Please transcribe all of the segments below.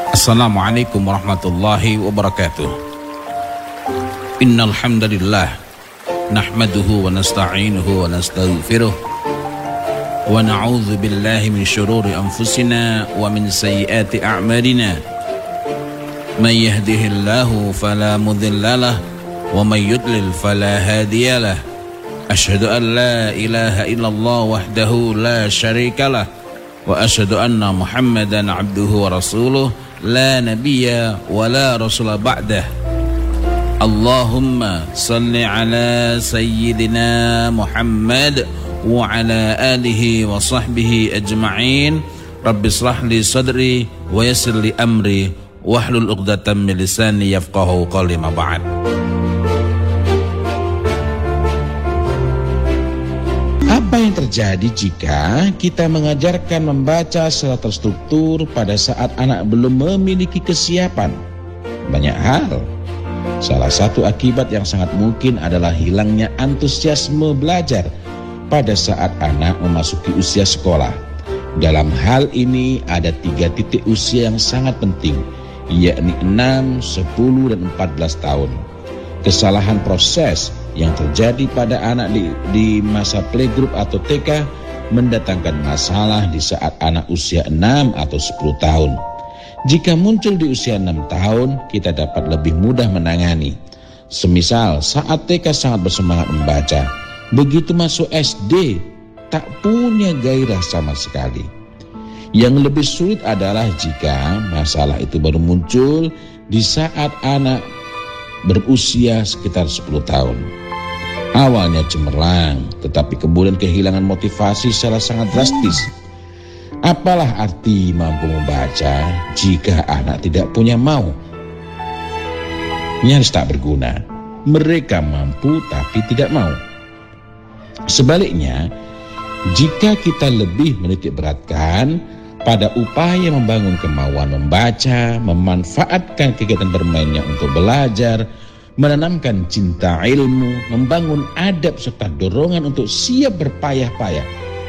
Assalamualaikum warahmatullahi wabarakatuh. Innal hamdalillah nahmaduhu wa nasta'inuhu wa nastaghfiruh wa na'udzu billahi min syururi anfusina wa min sayyiati a'malina. May yahdihillahu fala mudhillalah wa may yudlil fala hadiyalah. Asyhadu an la ilaha illallah wahdahu la syarikalah wa asyhadu anna Muhammadan abduhu wa rasuluh la nabiyya wa la rasula ba'dah. Allahumma salli ala sayyidina Muhammad wa ala alihi wa sahbihi ajma'in. Rabbi israh li sadri wa yassir li amri wahlul 'uqdatam min lisani yafqahu qawli. Ma ba'd. Apa yang terjadi jika kita mengajarkan membaca secara terstruktur pada saat anak belum memiliki kesiapan? Banyak hal. Salah satu akibat yang sangat mungkin adalah hilangnya antusiasme belajar pada saat anak memasuki usia sekolah. Dalam hal ini ada 3 titik usia yang sangat penting, yakni 6, 10, dan 14 tahun. Kesalahan proses yang terjadi pada anak di masa playgroup atau TK mendatangkan masalah di saat anak usia 6 atau 10 tahun. Jika muncul di usia 6 tahun, kita dapat lebih mudah menangani. Semisal saat TK sangat bersemangat membaca, begitu masuk SD tak punya gairah sama sekali. Yang lebih sulit adalah jika masalah itu baru muncul di saat anak berusia sekitar 10 tahun. Awalnya cemerlang, tetapi kemudian kehilangan motivasi secara sangat drastis. Apalah arti mampu membaca jika anak tidak punya mau? Nyaris tak berguna. Mereka mampu tapi tidak mau. Sebaliknya, jika kita lebih menitik beratkan pada upaya membangun kemauan membaca, memanfaatkan kegiatan bermainnya untuk belajar, menanamkan cinta ilmu, membangun adab serta dorongan untuk siap berpayah-payah.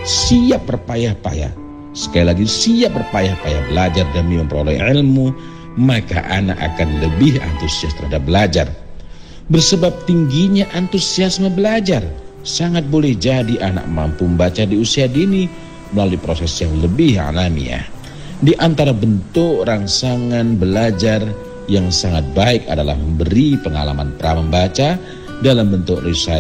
Sekali lagi, siap berpayah-payah belajar demi memperoleh ilmu, maka anak akan lebih antusias terhadap belajar. Bersebab tingginya antusiasme belajar, sangat boleh jadi anak mampu membaca di usia dini melalui proses yang lebih alamiah. Di antara bentuk rangsangan belajar yang sangat baik adalah memberi pengalaman pra membaca dalam bentuk recital